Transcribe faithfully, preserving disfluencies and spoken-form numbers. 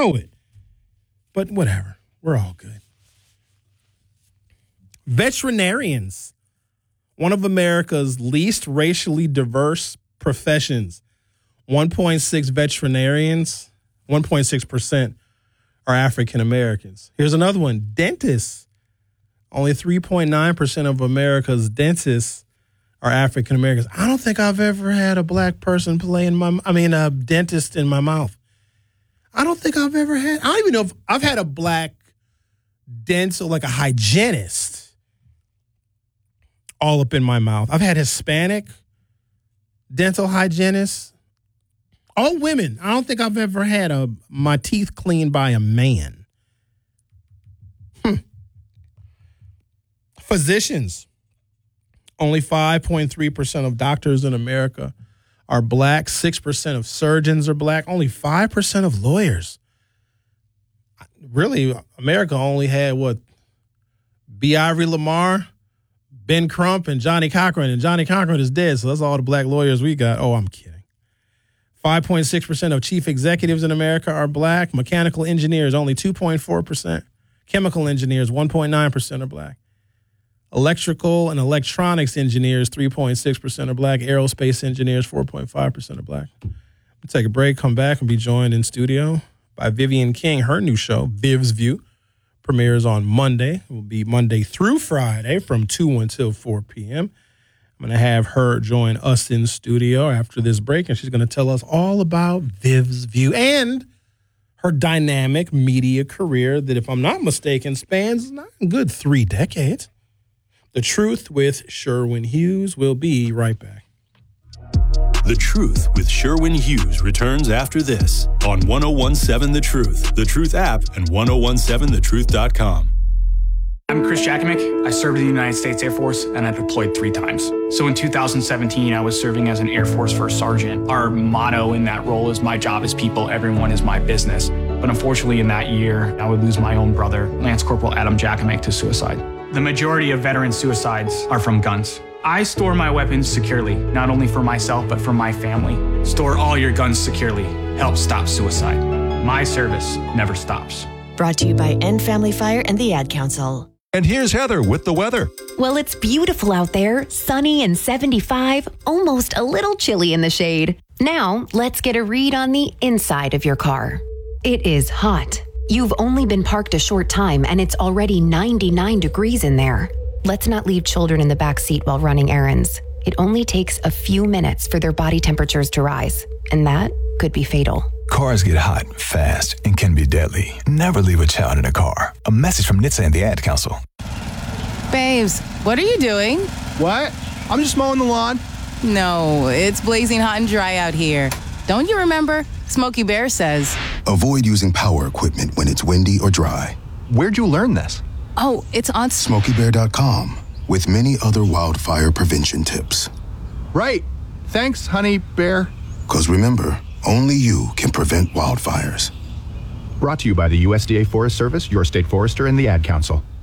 know it. But whatever. We're all good. Veterinarians, one of America's least racially diverse professions. one point six veterinarians, one point six percent are African Americans. Here's another one. Dentists. Only three point nine percent of America's dentists are African Americans. I don't think I've ever had a black person play in my, I mean, a dentist in my mouth. I don't think I've ever had, I don't even know if I've had a black dental, like a hygienist, all up in my mouth. I've had Hispanic dental hygienists. All women. I don't think I've ever had a my teeth cleaned by a man. Hmm. Physicians. Only five point three percent of doctors in America are black. six percent of surgeons are black. Only five percent of lawyers. Really, America only had, what, B. Ivory Lamar, Ben Crump, and Johnny Cochran. And Johnny Cochran is dead, so that's all the black lawyers we got. Oh, I'm kidding. five point six percent of chief executives in America are black. Mechanical engineers, only two point four percent. Chemical engineers, one point nine percent are black. Electrical and electronics engineers, three point six percent are black. Aerospace engineers, four point five percent are black. We'll take a break, come back, and be joined in studio by Vivian King. Her new show, Viv's View, premieres on Monday. It will be Monday through Friday from two until four p.m. I'm going to have her join us in studio after this break, and she's going to tell us all about Viv's View and her dynamic media career that, if I'm not mistaken, spans not a good three decades. The Truth with Sherwin Hughes. Will be right back. The Truth with Sherwin Hughes returns after this on ten seventeen The Truth, The Truth app, and ten seventeen the truth dot com. I'm Chris Jakomick. I served in the United States Air Force, and I deployed three times. So in two thousand seventeen, I was serving as an Air Force First Sergeant. Our motto in that role is, my job is people, everyone is my business. But unfortunately, in that year, I would lose my own brother, Lance Corporal Adam Jakomick, to suicide. The majority of veteran suicides are from guns. I store my weapons securely, not only for myself, but for my family. Store all your guns securely. Help stop suicide. My service never stops. Brought to you by End Family Fire and the Ad Council. And here's Heather with the weather. Well, it's beautiful out there, sunny and seventy-five, almost a little chilly in the shade. Now, let's get a read on the inside of your car. It is hot. You've only been parked a short time and it's already ninety-nine degrees in there. Let's not leave children in the back seat while running errands. It only takes a few minutes for their body temperatures to rise, and that could be fatal. Cars get hot fast and can be deadly. Never leave a child in a car. A message from N H T S A and the Ad Council. Babes, what are you doing? What? I'm just mowing the lawn. No, it's blazing hot and dry out here. Don't you remember? Smokey Bear says, avoid using power equipment when it's windy or dry. Where'd you learn this? Oh, it's on smokey bear dot com with many other wildfire prevention tips. Right. Thanks, honey bear. Because remember, only you can prevent wildfires. Brought to you by the U S D A Forest Service, your state forester, and the Ad Council.